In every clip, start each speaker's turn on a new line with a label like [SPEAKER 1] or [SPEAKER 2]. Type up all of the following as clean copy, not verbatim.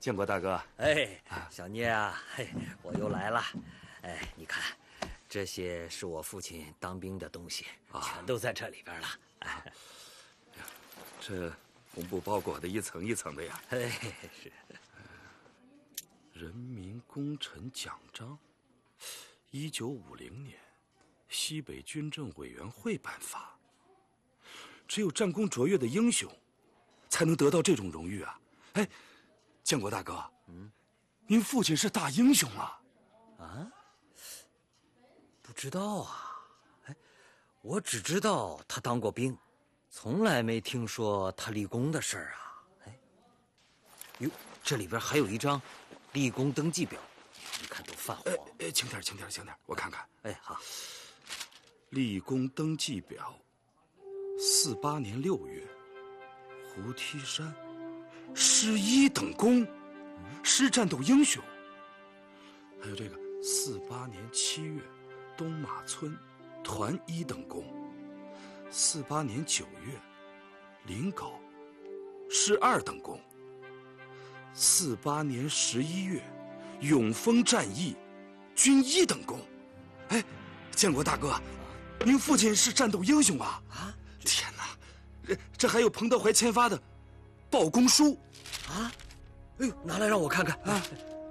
[SPEAKER 1] 建国大哥。
[SPEAKER 2] 哎，小聂啊，嘿，我又来了。哎，你看，这些是我父亲当兵的东西，全都在这里边了。哎，
[SPEAKER 1] 这红布包裹的一层一层的呀。
[SPEAKER 2] 哎，是。
[SPEAKER 1] 人民功臣奖章，1950年，西北军政委员会颁发。只有战功卓越的英雄，才能得到这种荣誉啊！哎，建国大哥，您父亲是大英雄啊！
[SPEAKER 2] 啊？不知道啊。哎，我只知道他当过兵，从来没听说他立功的事儿啊。哎，哟，这里边还有一张立功登记表，你看都泛黄。
[SPEAKER 1] 轻点，我看看。
[SPEAKER 2] 哎，好。
[SPEAKER 1] 立功登记表，48年6月，胡梯山，师1等功，师战斗英雄。还有这个48年7月，东马村，团1等功。48年9月，临皋，师2等功。48年11月，永丰战役，军1等功。哎，建国大哥，您父亲是战斗英雄啊！啊，天哪，这还有彭德怀签发的报功书
[SPEAKER 2] 啊！哎呦，拿来让我看看啊！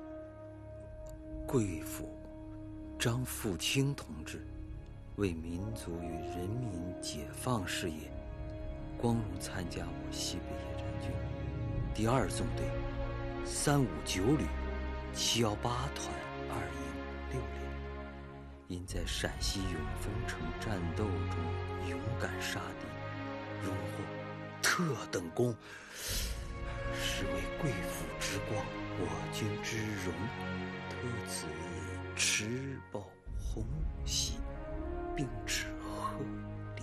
[SPEAKER 2] 贵府张富清同志为民族与人民解放事业，光荣参加我西北野战军第2纵队359旅718团2营6连，因在陕西永丰城战斗中勇敢杀敌，荣获特等功，是为贵府之光，我军之荣，特此持报红喜，并致贺礼。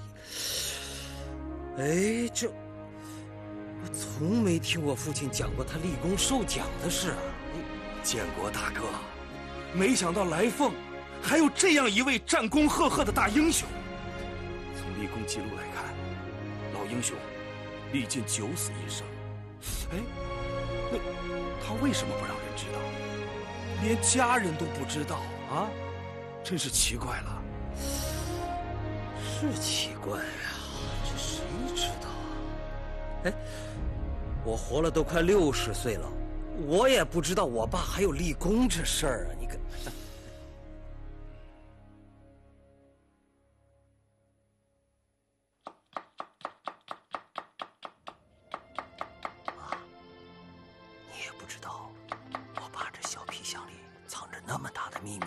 [SPEAKER 2] 哎，这我从没听我父亲讲过他立功受奖的事啊！
[SPEAKER 1] 建国大哥，没想到来凤还有这样一位战功赫赫的大英雄。从立功记录来看，老英雄历尽9死1生。哎，那他为什么不让人知道？连家人都不知道啊，真是奇怪了。
[SPEAKER 2] 是奇怪啊，这谁知道啊？哎，我活了都快60岁了，我也不知道我爸还有立功这事儿啊！你看，妈，你也不知道我爸这小皮箱里藏着那么大的秘密。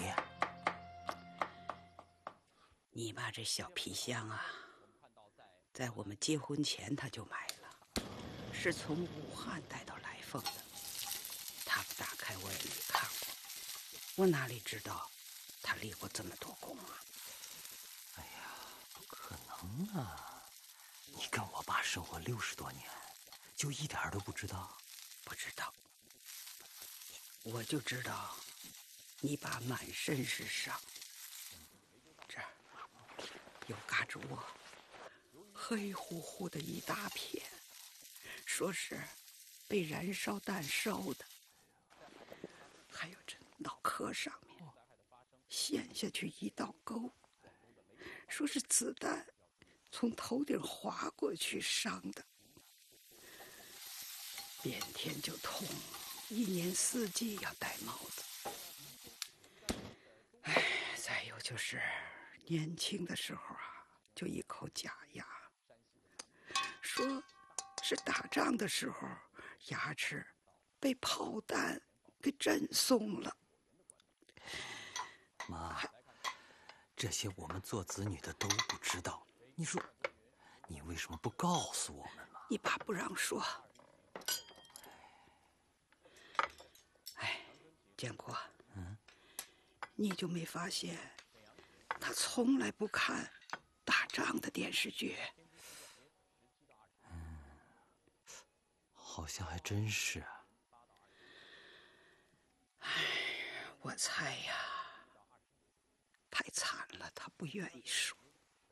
[SPEAKER 3] 你爸这小皮箱啊，在我们结婚前他就买了，是从武汉带到来凤的。他不打开我也没看过，我哪里知道他立过这么多功啊？
[SPEAKER 2] 哎呀，不可能啊！你跟我爸生活60多年，就一点都不知道？
[SPEAKER 3] 不知道，我就知道你爸满身是伤，这儿有嘎吱窝，黑乎乎的一大片，说是被燃烧弹烧的。还有这脑壳上面陷下去一道沟，说是子弹从头顶划过去伤的。变天就痛，1年4季要戴帽子。哎，再有就是年轻的时候啊，就一口假牙，说是打仗的时候牙齿被炮弹给震松了。
[SPEAKER 2] 妈，这些我们做子女的都不知道，你说你为什么不告诉我们嘛？
[SPEAKER 3] 你爸不让说。哎，建国，你就没发现他从来不看打仗的电视剧？
[SPEAKER 2] 好像还真是啊。
[SPEAKER 3] 哎，我猜呀，太惨了，他不愿意说。